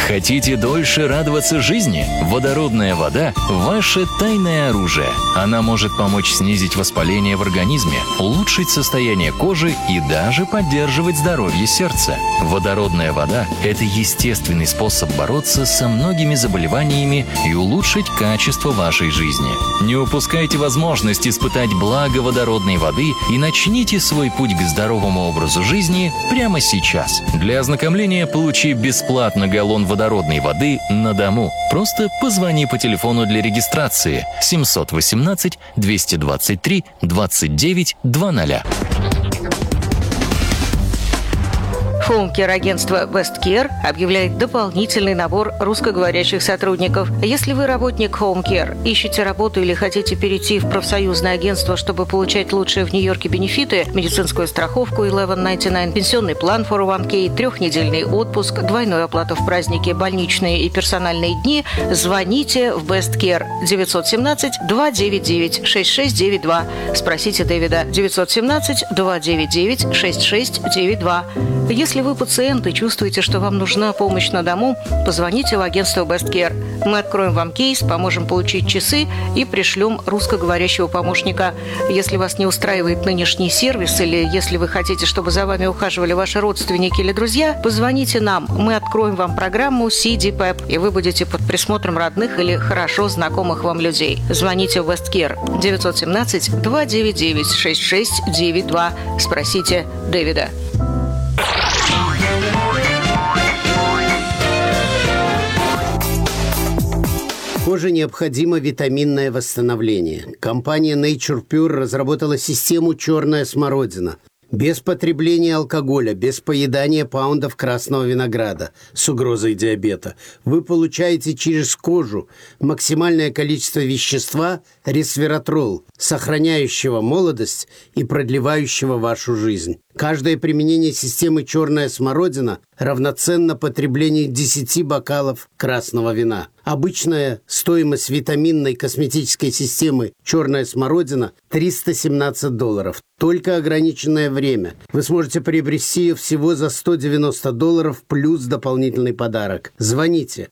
Хотите дольше радоваться жизни? Водородная вода – ваше тайное оружие. Она может помочь снизить воспаление в организме, улучшить состояние кожи и даже поддерживать здоровье сердца. Водородная вода – это естественный способ бороться со многими заболеваниями и улучшить качество вашей жизни. Не упускайте возможность испытать благо водородной воды и начните свой путь к здоровому образу жизни прямо сейчас. Для ознакомления получи бесплатно галлон водородной воды на дому. Просто позвони по телефону для регистрации 718 223 29 00. Хоум-кер-агентство Best Care объявляет дополнительный набор русскоговорящих сотрудников. Если вы работник Home Care, ищете работу или хотите перейти в профсоюзное агентство, чтобы получать лучшие в Нью-Йорке бенефиты, медицинскую страховку 1199, пенсионный план 401k, 3-недельный отпуск, двойную оплату в праздники, больничные и персональные дни, звоните в Best Care 917-299-6692. Спросите Дэвида 917-299-6692. Если вы пациент и чувствуете, что вам нужна помощь на дому, позвоните в агентство Best Care. Мы откроем вам кейс, поможем получить часы и пришлем русскоговорящего помощника. Если вас не устраивает нынешний сервис или если вы хотите, чтобы за вами ухаживали ваши родственники или друзья, позвоните нам. Мы откроем вам программу CDPEP, и вы будете под присмотром родных или хорошо знакомых вам людей. Звоните в Best Care 917-299-6692. Спросите Дэвида. Коже необходимо витаминное восстановление. Компания Nature Pure разработала систему «Черная смородина». Без потребления алкоголя, без поедания паундов красного винограда с угрозой диабета вы получаете через кожу максимальное количество вещества ресвератрол, сохраняющего молодость и продлевающего вашу жизнь. Каждое применение системы «Черная смородина» равноценно потреблению 10 бокалов красного вина. Обычная стоимость витаминной косметической системы «Черная смородина» $317. Только ограниченное время. Вы сможете приобрести ее всего за $190 плюс дополнительный подарок. Звоните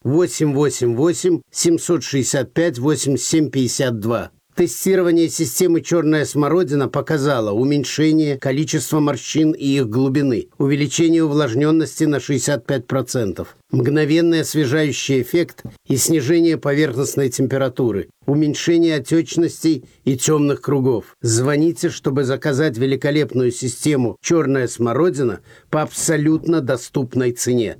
888-765-8752. Тестирование системы «Черная смородина» показало уменьшение количества морщин и их глубины, увеличение увлажненности на 65%, мгновенный освежающий эффект и снижение поверхностной температуры, уменьшение отечностей и темных кругов. Звоните, чтобы заказать великолепную систему «Черная смородина» по абсолютно доступной цене.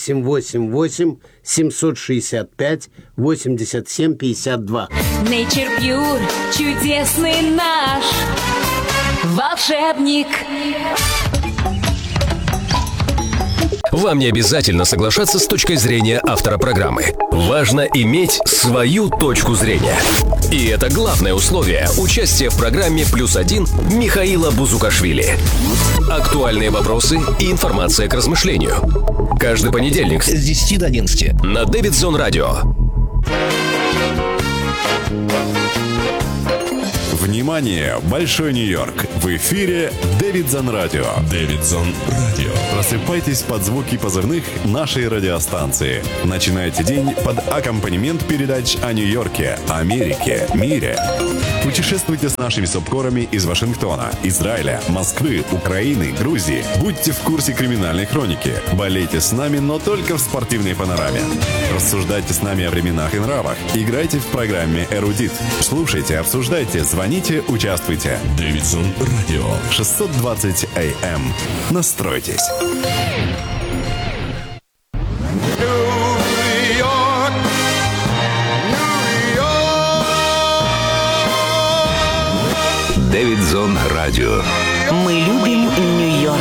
888-765-8752. Nature Pure, чудесный наш волшебник. Вам не обязательно соглашаться с точкой зрения автора программы. Важно иметь свою точку зрения. И это главное условие участия в программе «+1» Михаила Бузукашвили. Актуальные вопросы и информация к размышлению. Каждый понедельник с 10 до 11 на Дэвидсон Радио. Внимание! Большой Нью-Йорк! В эфире Дэвидсон Радио. Дэвидсон Радио. Просыпайтесь под звуки позывных нашей радиостанции. Начинайте день под аккомпанемент передач о Нью-Йорке, Америке, мире. Путешествуйте с нашими субкорами из Вашингтона, Израиля, Москвы, Украины, Грузии. Будьте в курсе криминальной хроники. Болейте с нами, но только в спортивной панораме. Рассуждайте с нами о временах и нравах. Играйте в программе «Эрудит». Слушайте, обсуждайте, звоните, участвуйте. Дэвидсон Радио. 620 АМ. Настройтесь. Дэвидсон Радио. Мы любим Нью-Йорк.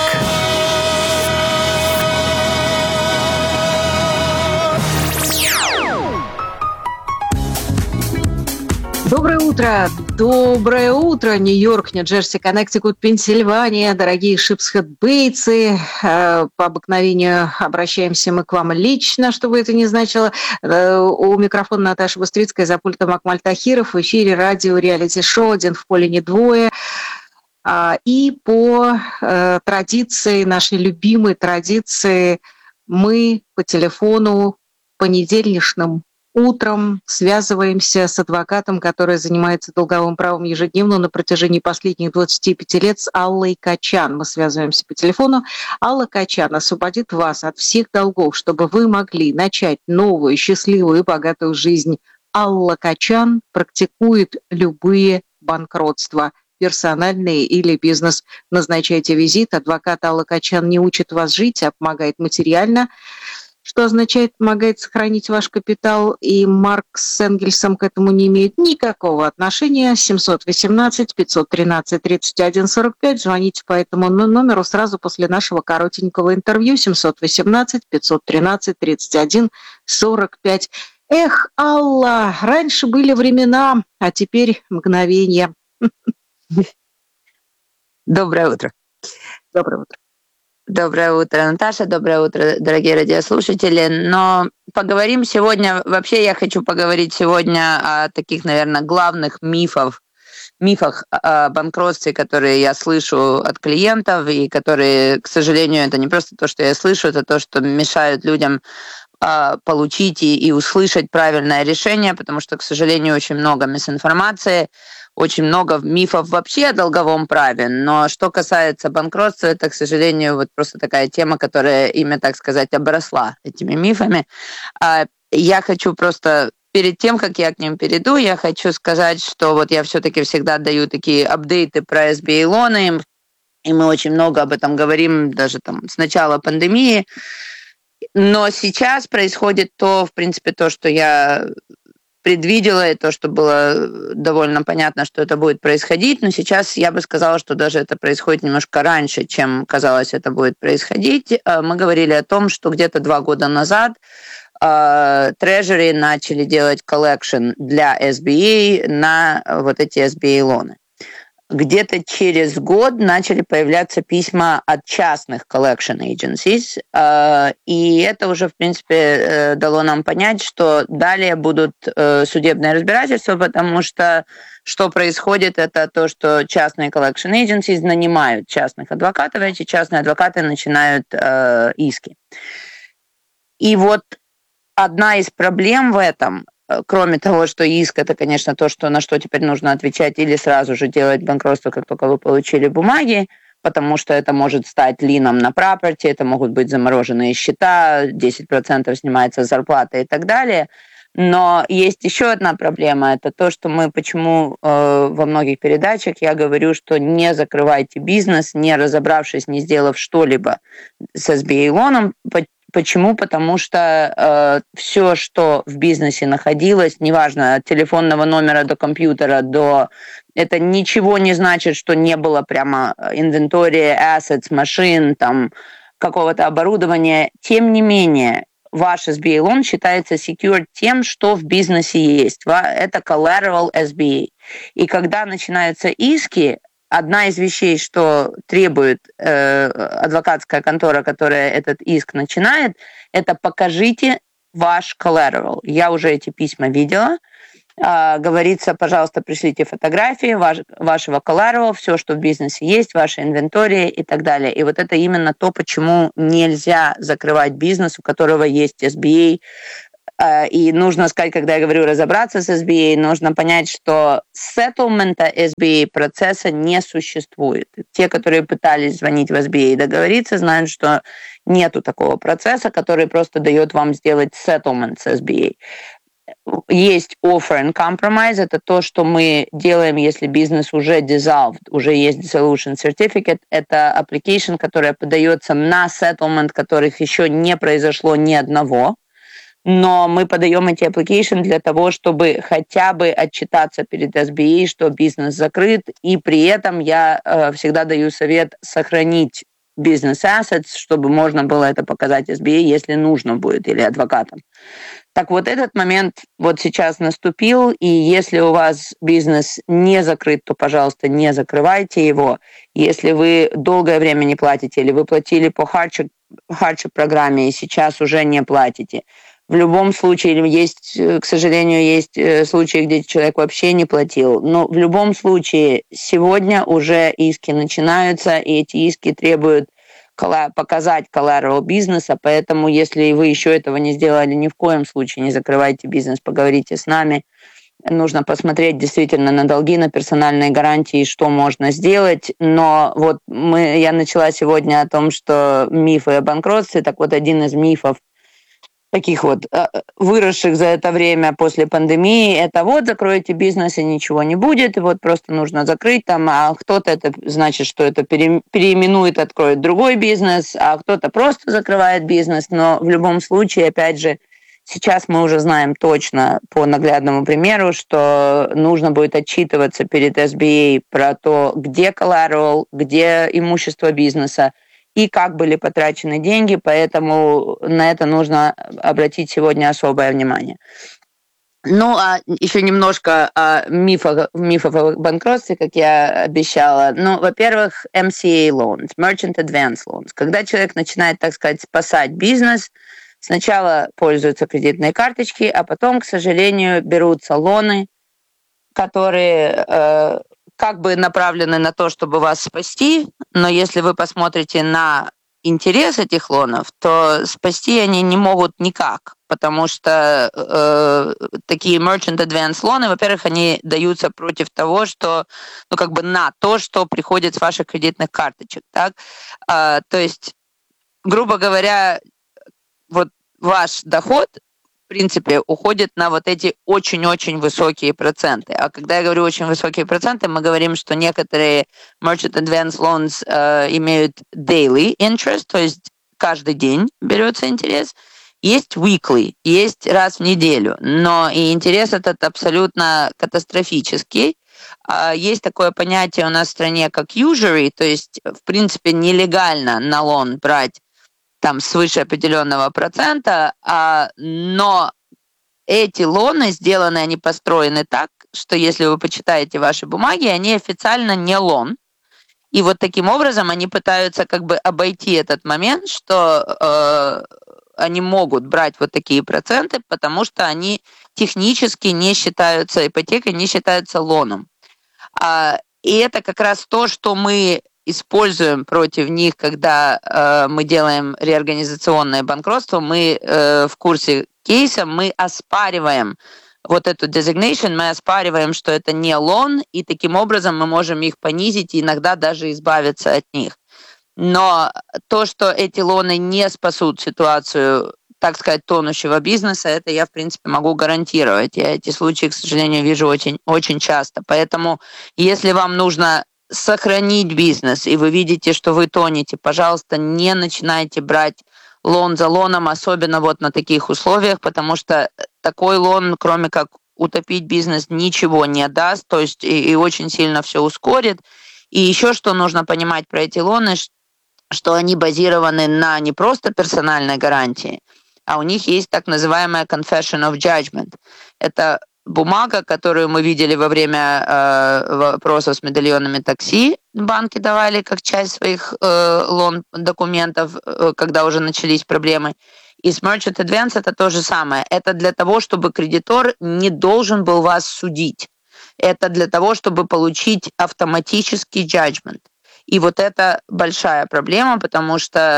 Доброе утро, Нью-Йорк, Нью-Джерси, Коннектикут, Пенсильвания, дорогие шипсхед-бейтсы. По обыкновению обращаемся мы к вам лично, что бы это ни значило. У микрофона Наташа Быстрицкая, за пультом Акмаль Тахиров, в эфире радио реалити-шоу «Один в поле не двое». И по традиции, нашей любимой традиции, мы по телефону понедельничным утром связываемся с адвокатом, который занимается долговым правом ежедневно на протяжении последних 25 лет, с Аллой Качан. Мы связываемся по телефону. Алла Качан освободит вас от всех долгов, чтобы вы могли начать новую, счастливую и богатую жизнь. Алла Качан практикует любые банкротства, персональные или бизнес. Назначайте визит. Адвокат Алла Качан не учит вас жить, а помогает материально, что означает, помогает сохранить ваш капитал, и Маркс с Энгельсом к этому не имеют никакого отношения. 718-513-31-45. Звоните по этому номеру сразу после нашего коротенького интервью. 718-513-31-45. Эх, Алла, раньше были времена, а теперь мгновения. Доброе утро. Доброе утро. Доброе утро, Наташа. Доброе утро, дорогие радиослушатели. Но поговорим сегодня... Вообще я хочу поговорить сегодня о таких, наверное, главных мифах о банкротстве, которые я слышу от клиентов, и которые, к сожалению, это не просто то, что я слышу, это то, что мешают людям получить и услышать правильное решение, потому что, к сожалению, очень много мисинформации, очень много мифов вообще о долговом праве, но что касается банкротства, это, к сожалению, вот просто такая тема, которая ими, так сказать, обросла этими мифами. Я хочу просто, перед тем, как я к ним перейду, я хочу сказать, что вот я все-таки всегда даю такие апдейты про SBA-лоны, и мы очень много об этом говорим даже там с начала пандемии, но сейчас происходит то, в принципе, то, что я предвидела, и то, что было довольно понятно, что это будет происходить, но сейчас я бы сказала, что даже это происходит немножко раньше, чем казалось это будет происходить. Мы говорили о том, что где-то 2 года назад Treasury начали делать collection для SBA на вот эти SBA-лоны. Где-то через год начали появляться письма от частных collection agencies, и это уже, в принципе, дало нам понять, что далее будут судебные разбирательства, потому что происходит, это то, что частные collection agencies нанимают частных адвокатов, и эти частные адвокаты начинают иски. И вот одна из проблем в этом, кроме того, что иск – это, конечно, то, на что теперь нужно отвечать или сразу же делать банкротство, как только вы получили бумаги, потому что это может стать лином на property, это могут быть замороженные счета, 10% снимается с зарплаты и так далее. Но есть еще одна проблема – это то, что почему во многих передачах я говорю, что не закрывайте бизнес, не разобравшись, не сделав что-либо с SBA-лоном. Почему? Потому что все, что в бизнесе находилось, неважно, от телефонного номера до компьютера, это ничего не значит, что не было прямо инвентория, assets, машин, там, какого-то оборудования. Тем не менее, ваш SBA-лон считается secured тем, что в бизнесе есть. Это collateral SBA. И когда начинаются иски, одна из вещей, что требует адвокатская контора, которая этот иск начинает, это покажите ваш collateral. Я уже эти письма видела. Говорится, пожалуйста, пришлите фотографии вашего collateral, все, что в бизнесе есть, ваша инвентория и так далее. И вот это именно то, почему нельзя закрывать бизнес, у которого есть SBA. И нужно сказать, когда я говорю разобраться с SBA, нужно понять, что сеттlemента SBA процесса не существует. Те, которые пытались звонить в SBA и договориться, знают, что нету такого процесса, который просто дает вам сделать settlement с SBA. Есть offer and compromise, это то, что мы делаем, если бизнес уже dissolved, уже есть dissolution certificate, это application, которая подается на settlement, которых еще не произошло ни одного. Но мы подаем эти application для того, чтобы хотя бы отчитаться перед SBA, что бизнес закрыт, и при этом я всегда даю совет сохранить business assets, чтобы можно было это показать SBA, если нужно будет, или адвокатам. Так вот, этот момент вот сейчас наступил, и если у вас бизнес не закрыт, то, пожалуйста, не закрывайте его. Если вы долгое время не платите, или вы платили по hardship программе и сейчас уже не платите, в любом случае, к сожалению, есть случаи, где человек вообще не платил, но в любом случае сегодня уже иски начинаются, и эти иски требуют показать collateral бизнеса, поэтому если вы еще этого не сделали, ни в коем случае не закрывайте бизнес, поговорите с нами. Нужно посмотреть действительно на долги, на персональные гарантии, что можно сделать. Но вот я начала сегодня о том, что мифы о банкротстве. Так вот, один из мифов, таких вот выросших за это время после пандемии, это вот закроете бизнес и ничего не будет, и вот просто нужно закрыть там, а кто-то это значит, что это переименует, откроет другой бизнес, а кто-то просто закрывает бизнес. Но в любом случае, опять же, сейчас мы уже знаем точно по наглядному примеру, что нужно будет отчитываться перед SBA про то, где collateral, где имущество бизнеса и как были потрачены деньги, поэтому на это нужно обратить сегодня особое внимание. Ну, а еще немножко о мифах о банкротстве, как я обещала. Ну, во-первых, MCA loans, Merchant Advance loans. Когда человек начинает, так сказать, спасать бизнес, сначала пользуются кредитные карточки, а потом, к сожалению, берутся лоны, которые как бы направлены на то, чтобы вас спасти, но если вы посмотрите на интерес этих лонов, то спасти они не могут никак, потому что такие merchant advance лоны, во-первых, они даются против того, что, ну, как бы на то, что приходит с ваших кредитных карточек, так? То есть, грубо говоря, вот ваш доход, в принципе, уходит на вот эти очень-очень высокие проценты. А когда я говорю очень высокие проценты, мы говорим, что некоторые merchant advance loans имеют daily interest, то есть каждый день берется интерес. Есть weekly, есть раз в неделю, но и интерес этот абсолютно катастрофический. Есть такое понятие у нас в стране, как usury, то есть, в принципе, нелегально на лон брать там свыше определенного процента, но эти лоны сделаны, они построены так, что если вы почитаете ваши бумаги, они официально не лон. И вот таким образом они пытаются как бы обойти этот момент, что они могут брать вот такие проценты, потому что они технически не считаются ипотекой, не считаются лоном. И это как раз то, что мы используем против них, когда мы делаем реорганизационное банкротство. Мы в курсе кейса, мы оспариваем вот эту designation, мы оспариваем, что это не лон, и таким образом мы можем их понизить и иногда даже избавиться от них. Но то, что эти лоны не спасут ситуацию, так сказать, тонущего бизнеса, это я, в принципе, могу гарантировать. Я эти случаи, к сожалению, вижу очень, очень часто. Поэтому, если вам нужно сохранить бизнес, и вы видите, что вы тонете, пожалуйста, не начинайте брать лон за лоном, особенно вот на таких условиях, потому что такой лон, кроме как утопить бизнес, ничего не даст, то есть и очень сильно все ускорит. И еще что нужно понимать про эти лоны, что они базированы на не просто персональной гарантии, а у них есть так называемая confession of judgment. Это бумага, которую мы видели во время вопросов с медальонами такси, банки давали как часть своих лон-документов, когда уже начались проблемы. И с Merchant Advance это то же самое. Это для того, чтобы кредитор не должен был вас судить. Это для того, чтобы получить автоматический judgment. И вот это большая проблема, потому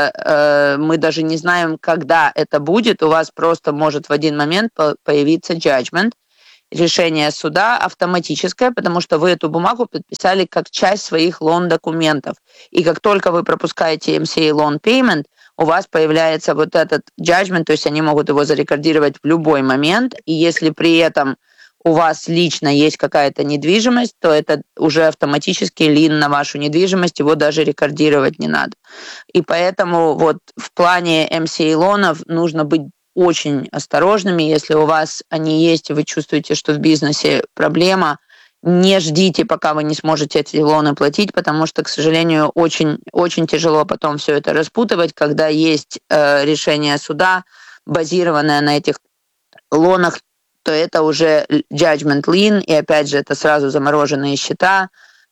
что мы даже не знаем, когда это будет. У вас просто может в один момент появиться judgment, решение суда автоматическое, потому что вы эту бумагу подписали как часть своих лон-документов. И как только вы пропускаете MCA loan payment, у вас появляется вот этот judgment, то есть они могут его зарекордировать в любой момент, и если при этом у вас лично есть какая-то недвижимость, то это уже автоматически лин на вашу недвижимость, его даже рекордировать не надо. И поэтому вот в плане MCA лонов нужно быть очень осторожными. Если у вас они есть, и вы чувствуете, что в бизнесе проблема, не ждите, пока вы не сможете эти лоны платить, потому что, к сожалению, очень, очень тяжело потом все это распутывать, когда есть решение суда, базированное на этих лонах, то это уже judgment lien, и опять же, это сразу замороженные счета,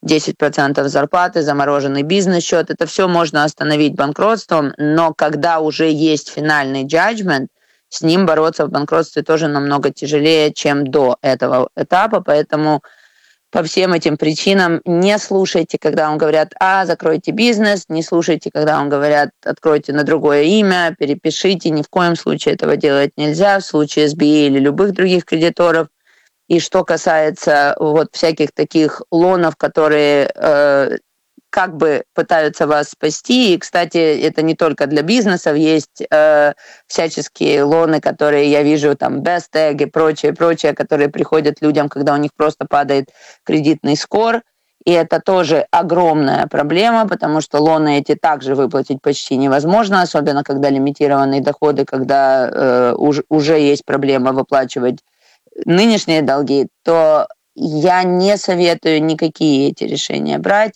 10% зарплаты, замороженный бизнес-счет. Это все можно остановить банкротством, но когда уже есть финальный judgment, с ним бороться в банкротстве тоже намного тяжелее, чем до этого этапа, поэтому по всем этим причинам не слушайте, когда вам говорят: закройте бизнес, не слушайте, когда вам говорят: откройте на другое имя, перепишите. Ни в коем случае этого делать нельзя в случае SBA или любых других кредиторов. И что касается вот всяких таких лонов, которые как бы пытаются вас спасти. И, кстати, это не только для бизнесов, есть всяческие лоны, которые я вижу, там, Best Egg и прочее, которые приходят людям, когда у них просто падает кредитный скор. И это тоже огромная проблема, потому что лоны эти также выплатить почти невозможно, особенно когда лимитированные доходы, когда уже есть проблема выплачивать нынешние долги, то я не советую никакие эти решения брать.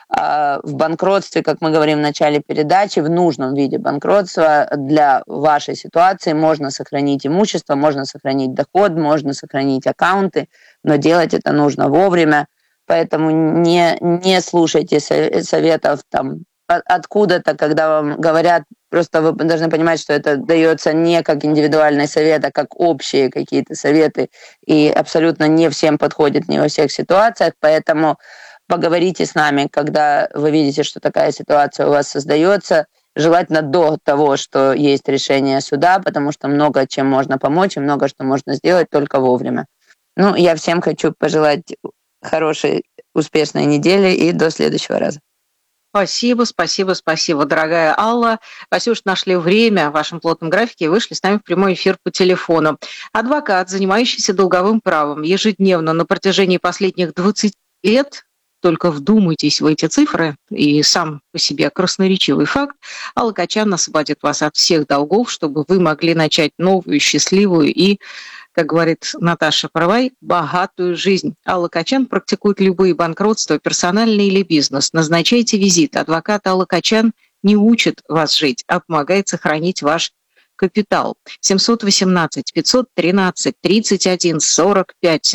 В банкротстве, как мы говорим в начале передачи, в нужном виде банкротства для вашей ситуации можно сохранить имущество, можно сохранить доход, можно сохранить аккаунты, но делать это нужно вовремя. Поэтому не слушайте советов там откуда-то, когда вам говорят. Просто вы должны понимать, что это дается не как индивидуальный совет, а как общие какие-то советы. И абсолютно не всем подходит, не во всех ситуациях. Поэтому поговорите с нами, когда вы видите, что такая ситуация у вас создается, желательно до того, что есть решение суда, потому что много чем можно помочь и много что можно сделать только вовремя. Ну, я всем хочу пожелать хорошей, успешной недели и до следующего раза. Спасибо, дорогая Алла. Спасибо, что нашли время в вашем плотном графике и вышли с нами в прямой эфир по телефону. Адвокат, занимающийся долговым правом, ежедневно на протяжении последних 20 лет, только вдумайтесь в эти цифры, и сам по себе красноречивый факт, Алла Качан освободит вас от всех долгов, чтобы вы могли начать новую, счастливую и, как говорит Наташа Парвай, богатую жизнь. Алла Качан практикует любые банкротства, персональные или бизнес. Назначайте визит. Адвокат Алла Качан не учит вас жить, а помогает сохранить ваш капитал. 718-513-31-45.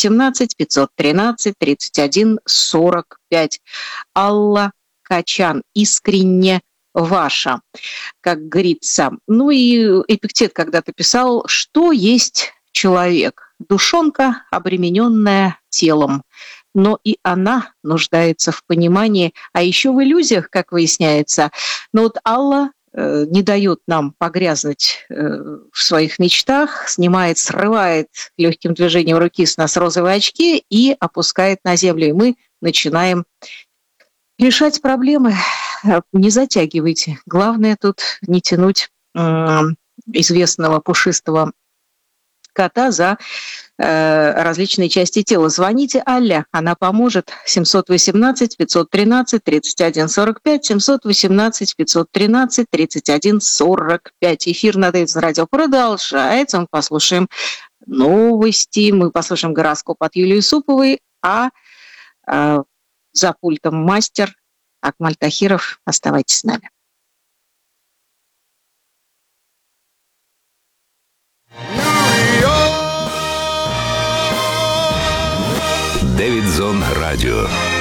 718-513-31-45. Алла Качан. Искренне ваша, как говорится. Ну и Эпиктет когда-то писал, что есть человек. Душонка, обремененная телом. Но и она нуждается в понимании, а еще в иллюзиях, как выясняется. Но вот Алла не дает нам погрязнуть в своих мечтах, срывает легким движением руки с нас розовые очки и опускает на землю. И мы начинаем решать проблемы. Не затягивайте. Главное тут не тянуть известного пушистого кота за различные части тела. Звоните Алле, она поможет. 718-513-31-45, 718-513-31-45. Эфир на Дэвидсон Радио продолжается. Мы послушаем новости, мы послушаем гороскоп от Юлии Суповой, а за пультом мастер Акмаль Тахиров. Оставайтесь с нами. Дэвидсон Радио.